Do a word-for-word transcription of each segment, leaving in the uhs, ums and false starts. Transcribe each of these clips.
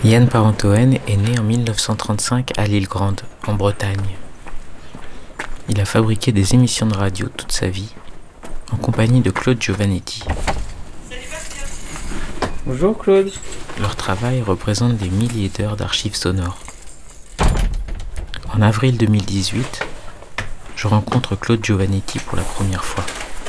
Yann Parentoen est né en mille neuf cent trente-cinq à l'Île-Grande, en Bretagne. Il a fabriqué des émissions de radio toute sa vie, en compagnie de Claude Giovannetti. Bonjour Claude. Leur travail représente des milliers d'heures d'archives sonores. En avril deux mille dix-huit, je rencontre Claude Giovannetti pour la première fois.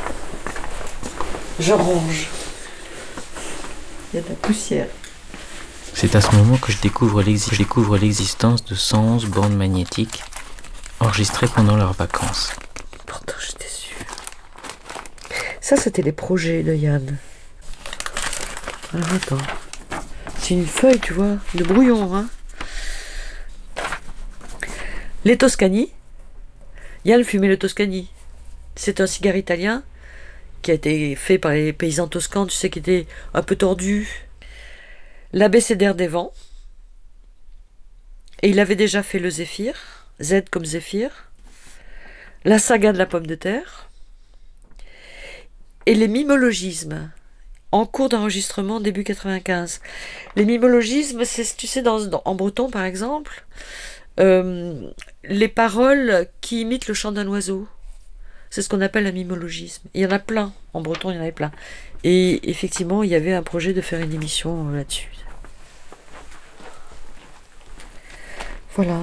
Je range. Il y a de la poussière. C'est à ce moment que je découvre, l'exi- je découvre l'existence de cent onze bandes magnétiques enregistrées pendant leurs vacances. Pourtant, j'étais sûre. Ça, c'était les projets de Yann. Alors, attends. C'est une feuille, tu vois, de brouillon, hein. Les Toscani. Yann fumait le Toscani. C'est un cigare italien qui a été fait par les paysans toscans, tu sais, qui était un peu tordu. L'abécédaire des vents. Et il avait déjà fait le Zéphyr, Z comme Zéphyr. La saga de la pomme de terre. Et les mimologismes, en cours d'enregistrement début quatre-vingt-quinze. Les mimologismes, c'est, tu sais, dans, dans, en breton par exemple, euh, les paroles qui imitent le chant d'un oiseau. C'est ce qu'on appelle un mimologisme. Il y en a plein, en breton il y en avait plein. Et effectivement, il y avait un projet de faire une émission là-dessus. Voilà.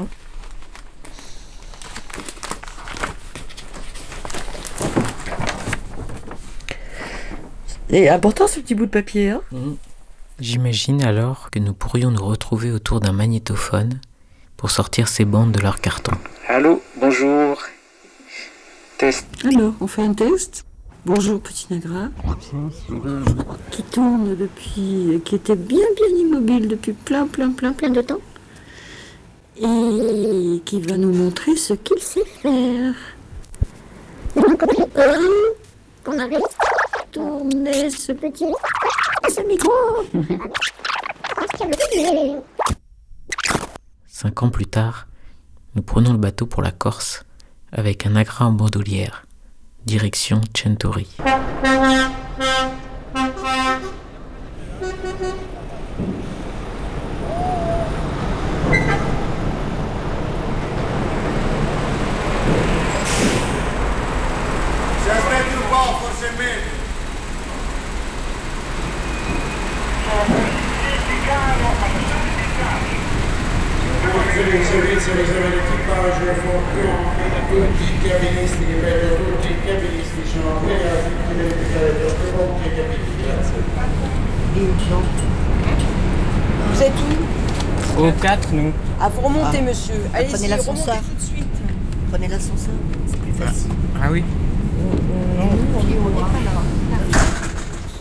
Et important ce petit bout de papier, hein ? Mmh. J'imagine alors que nous pourrions nous retrouver autour d'un magnétophone pour sortir ces bandes de leur carton. Allô, bonjour. Test. Alors, on fait un test. Bonjour Petit Nagra. Qui tourne depuis, qui était bien bien immobile depuis plein plein plein plein de temps. Et qui va nous montrer ce qu'il sait faire. Qu'on avait tourné ce petit ce micro. Cinq ans plus tard, nous prenons le bateau pour la Corse avec un Nagra en bandoulière, direction Centauri. Il servizio riserva l'equipaggio e tutti i cabinisti, ripeto, tutti i cabinisti sono obbligati a verificare troppe volte i cabini, grazie. Vous êtes où? Au quatre, nous. Ah, vous remontez, ah. monsieur. Allez-y, Prenez l'ascenseur. remontez tout de suite. Prenez l'ascenseur, c'est plus facile. Ah oui. Non, on n'est pas là.